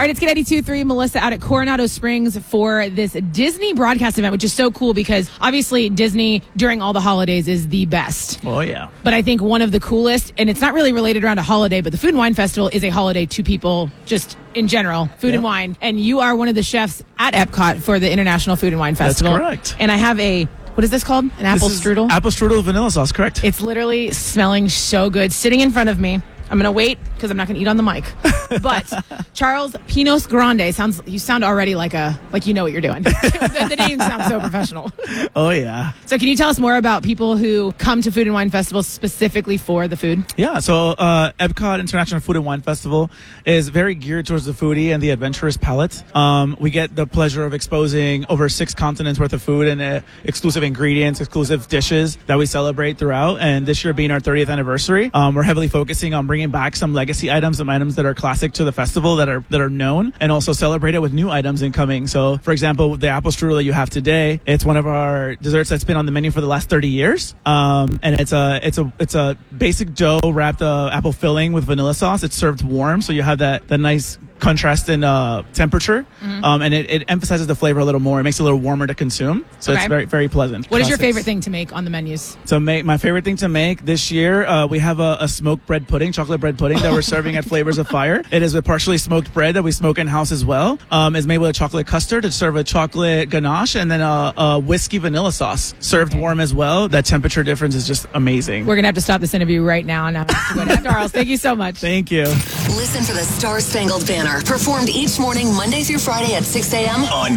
right, it's K92.3, Melissa out at Coronado Springs for this Disney broadcast event, which is so cool because obviously Disney during all the holidays is the best. Oh, yeah. But I think one of the coolest, and it's not really related around a holiday, but the Food and Wine Festival is a holiday to people just in general, food and wine. And you are one of the chefs at Epcot for the International Food and Wine Festival. That's correct. And I have what is this called? An apple strudel? Apple strudel with vanilla sauce, correct. It's literally smelling so good. Sitting in front of me. I'm going to wait because I'm not going to eat on the mic. But Charles Pinos Grande you sound already like you know what you're doing. the name sounds so professional. Oh, yeah. So can you tell us more about people who come to Food and Wine Festival specifically for the food? Yeah, so Epcot International Food and Wine Festival is very geared towards the foodie and the adventurous palate. We get the pleasure of exposing over 6 continents worth of food and exclusive ingredients, exclusive dishes that we celebrate throughout. And this year being our 30th anniversary, we're heavily focusing on bringing back some legacy items, some items that are classic to the festival that are known, and also celebrate it with new items incoming. So, for example, the apple strudel that you have today, it's one of our desserts that's been on the menu for the last 30 years. And it's a basic dough wrapped apple filling with vanilla sauce. It's served warm, so you have that nice contrast in temperature, and it emphasizes the flavor a little more. It makes it a little warmer to consume, so it's very, very pleasant. What is your favorite thing to make on the menus? So my favorite thing to make this year, we have a smoked bread pudding, chocolate bread pudding that we're serving at Flavors of Fire. It is a partially smoked bread that we smoke in-house as well. It's made with a chocolate custard. It's served with chocolate ganache and then a whiskey vanilla sauce served warm as well. That temperature difference is just amazing. We're going to have to stop this interview right now and have to go to Charles. Thank you so much. Thank you. Listen for the Star Spangled Banner, performed each morning, Monday through Friday at 6 a.m. on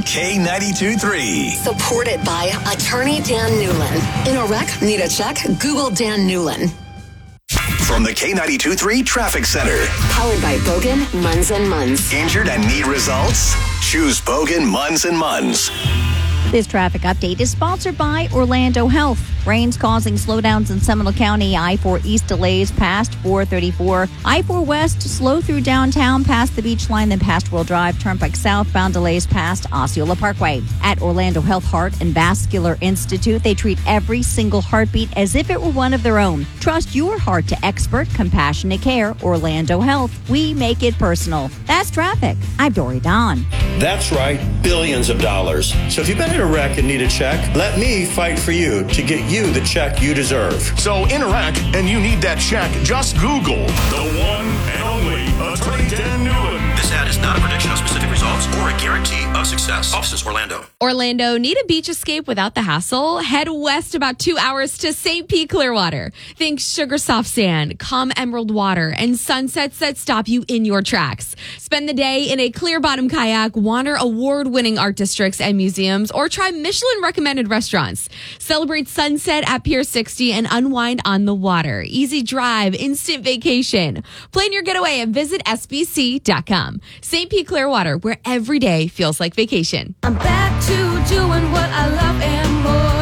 K92.3. Supported by Attorney Dan Newlin. In a wreck, need a check? Google Dan Newlin. From the K92.3 Traffic Center. Powered by Bogan, Munz & Munz. Injured and need results? Choose Bogan, Munz & Munz. This traffic update is sponsored by Orlando Health. Rains causing slowdowns in Seminole County. I-4 East delays past 434. I-4 West slow through downtown past the beach line, then past World Drive. Turnpike southbound delays past Osceola Parkway. At Orlando Health Heart and Vascular Institute, they treat every single heartbeat as if it were one of their own. Trust your heart to expert, compassionate care. Orlando Health. We make it personal. That's traffic. I'm Dory Don. That's right, billions of dollars. So if you've been in a wreck and need a check, let me fight for you to get you the check you deserve. So in a wreck and you need that check, just Google the one and only Attorney Dan Newlin. This ad is not a prediction of specific results or a guarantee of success. Offices Orlando. Orlando, need a beach escape without the hassle? Head west about 2 hours to St. Pete Clearwater. Think sugar soft sand, calm emerald water, and sunsets that stop you in your tracks. Spend the day in a clear bottom kayak, wander award-winning art districts and museums, or try Michelin-recommended restaurants. Celebrate sunset at Pier 60 and unwind on the water. Easy drive, instant vacation. Plan your getaway and visit SBC.com. St. Pete Clearwater, where every day feels like vacation. I'm back to doing what I love and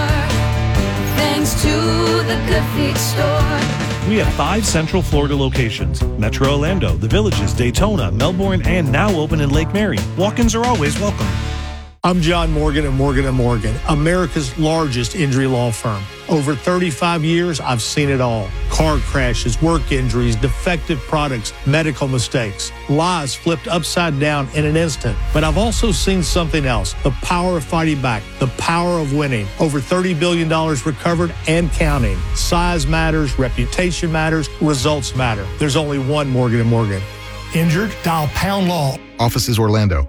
more, thanks to the Good Feet store. We have 5 Central Florida locations: Metro Orlando, The Villages, Daytona, Melbourne, and now open in Lake Mary. Walk-ins are always welcome. I'm John Morgan at Morgan & Morgan, America's largest injury law firm. Over 35 years, I've seen it all. Car crashes, work injuries, defective products, medical mistakes, lives flipped upside down in an instant. But I've also seen something else: the power of fighting back, the power of winning. Over $30 billion recovered and counting. Size matters, reputation matters, results matter. There's only one Morgan & Morgan. Injured? Dial Pound Law. Offices Orlando.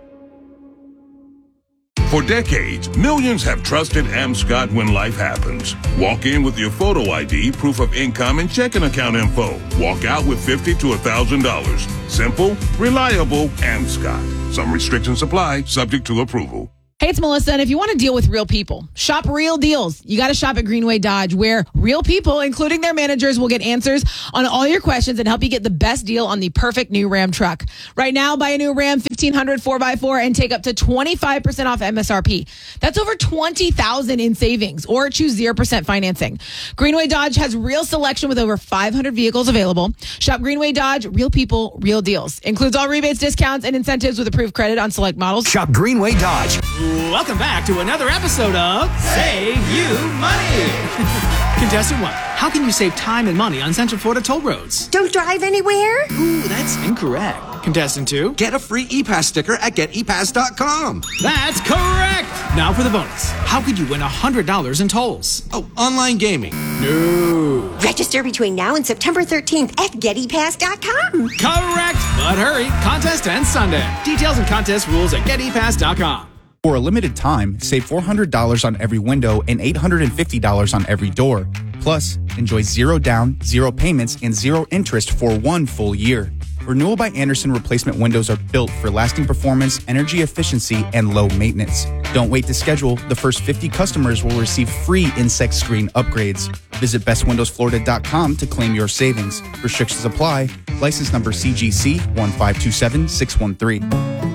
For decades, millions have trusted M. Scott when life happens. Walk in with your photo ID, proof of income, and checking account info. Walk out with $50 to $1,000. Simple, reliable, M. Scott. Some restrictions apply, subject to approval. Hey, it's Melissa, and if you want to deal with real people, shop real deals. You got to shop at Greenway Dodge, where real people, including their managers, will get answers on all your questions and help you get the best deal on the perfect new Ram truck. Right now, buy a new Ram 1500 4x4 and take up to 25% off MSRP. That's over $20,000 in savings, or choose 0% financing. Greenway Dodge has real selection with over 500 vehicles available. Shop Greenway Dodge, real people, real deals. Includes all rebates, discounts, and incentives with approved credit on select models. Shop Greenway Dodge. Welcome back to another episode of Save You Money. Contestant 1, how can you save time and money on Central Florida toll roads? Don't drive anywhere? Ooh, that's incorrect. Contestant 2, get a free ePass sticker at getepass.com. That's correct. Now for the bonus. How could you win $100 in tolls? Oh, online gaming. No. Register between now and September 13th at getepass.com. Correct. But hurry, contest ends Sunday. Details and contest rules at getepass.com. For a limited time, save $400 on every window and $850 on every door. Plus, enjoy 0 down, 0 payments, and 0 interest for 1 full year. Renewal by Andersen replacement windows are built for lasting performance, energy efficiency, and low maintenance. Don't wait to schedule. The first 50 customers will receive free insect screen upgrades. Visit bestwindowsflorida.com to claim your savings. Restrictions apply. License number CGC 1527613.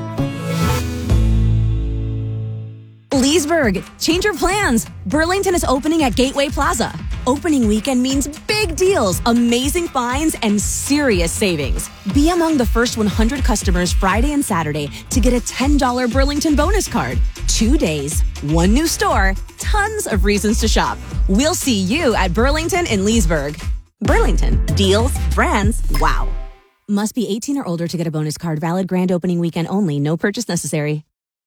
Leesburg, change your plans. Burlington is opening at Gateway Plaza. Opening weekend means big deals, amazing finds, and serious savings. Be among the first 100 customers Friday and Saturday to get a $10 Burlington bonus card. 2 days, 1 new store, tons of reasons to shop. We'll see you at Burlington in Leesburg. Burlington, deals, brands, wow. Must be 18 or older to get a bonus card. Valid grand opening weekend only. No purchase necessary.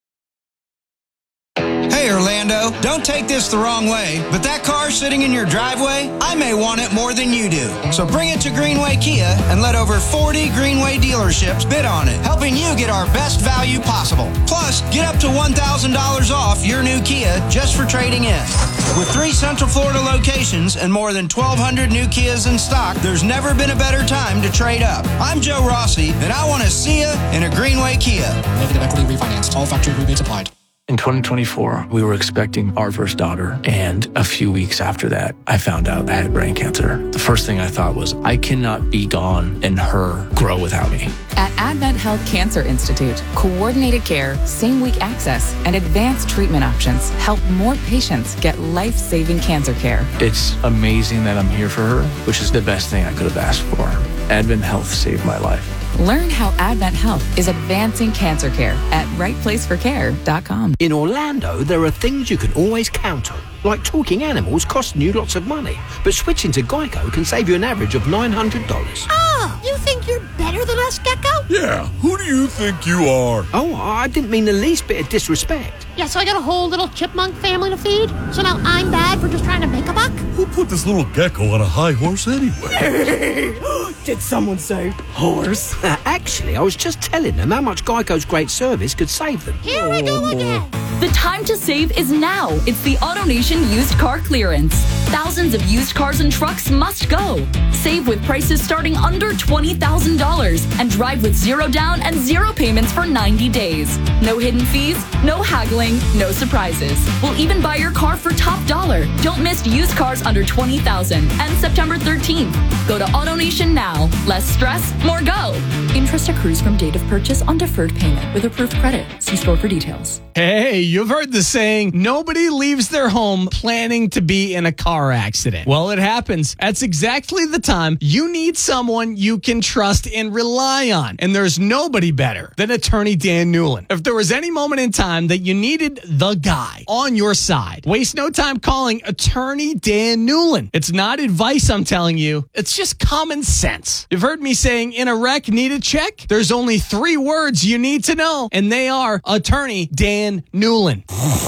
Hey Orlando, don't take this the wrong way, but that car sitting in your driveway, I may want it more than you do. So bring it to Greenway Kia and let over 40 Greenway dealerships bid on it, helping you get our best value possible. Plus, get up to $1,000 off your new Kia just for trading in. With 3 Central Florida locations and more than 1,200 new Kias in stock, there's never been a better time to trade up. I'm Joe Rossi, and I want to see you in a Greenway Kia. Negative equity refinanced. All factory rebates applied. In 2024, we were expecting our first daughter, and a few weeks after that, I found out I had brain cancer. The first thing I thought was, I cannot be gone and her grow without me. At Advent Health Cancer Institute, coordinated care, same-week access, and advanced treatment options help more patients get life-saving cancer care. It's amazing that I'm here for her, which is the best thing I could have asked for. Advent Health saved my life. Learn how Advent Health is advancing cancer care at rightplaceforcare.com. In Orlando, there are things you can always count on, like talking animals costing you lots of money. But switching to Geico can save you an average of $900. Oh, you think you're better than us, Gecko? Yeah, who do you think you are? Oh, I didn't mean the least bit of disrespect. Yeah, so I got a whole little chipmunk family to feed? So now I'm bad for just trying to make a buck? Who put this little gecko on a high horse anyway? Did someone say horse? Actually, I was just telling them how much Geico's great service could save them. Here we go again. The time to save is now. It's the AutoNation used car clearance. Thousands of used cars and trucks must go. Save with prices starting under $20,000 and drive with 0 down and 0 payments for 90 days. No hidden fees, no haggling, no surprises. We'll even buy your car for top dollar. Don't miss used cars under $20,000 and September 13th. Go to AutoNation now. Less stress, more go. Interest accrues from date of purchase on deferred payment with approved credit. See store for details. Hey, you've heard the saying, nobody leaves their home planning to be in a car accident. Well, it happens. That's exactly the time you need someone you can trust and rely on. And there's nobody better than attorney Dan Newland. If there was any moment in time that you needed the guy on your side, waste no time calling attorney Dan Newland. It's not advice I'm telling you. It's just common sense. You've heard me saying in a wreck, need a check? There's only 3 words you need to know, and they are attorney Dan Newland.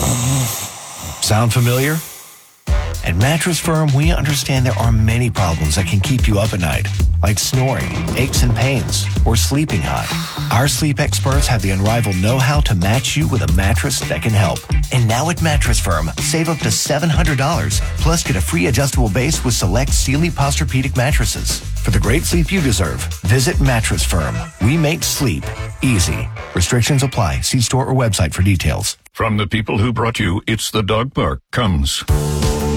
Sound familiar? At Mattress Firm, we understand there are many problems that can keep you up at night, like snoring, aches and pains, or sleeping hot. Our sleep experts have the unrivaled know-how to match you with a mattress that can help. And now at Mattress Firm, save up to $700, plus get a free adjustable base with select Sealy Posturepedic mattresses. For the great sleep you deserve, visit Mattress Firm. We make sleep easy. Restrictions apply. See store or website for details. From the people who brought you It's the Dog Park comes...